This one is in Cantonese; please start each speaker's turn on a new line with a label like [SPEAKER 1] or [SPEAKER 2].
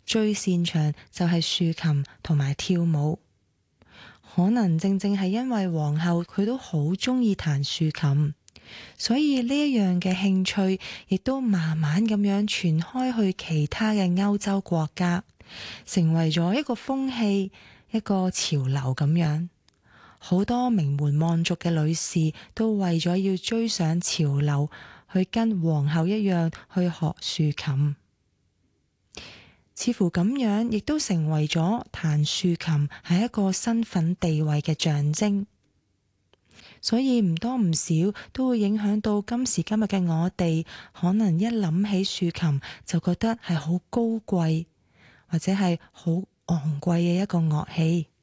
[SPEAKER 1] 最擅長就係豎琴同埋跳舞。可能正正係因為皇后佢都好鍾意彈豎琴，所以呢一樣嘅興趣亦都慢慢咁樣傳開去其他嘅歐洲國家，成為咗一個風氣，一個潮流咁樣。好多名門望族嘅女士都為咗要追上潮流，去跟皇后一樣去學豎琴。似乎咁樣亦都成為咗彈豎琴係一個身份地位嘅象徵，所以唔多唔少都會影響到今時今日嘅我哋，可能一諗起豎琴就覺得係好高貴或者係好昂貴嘅一個樂器。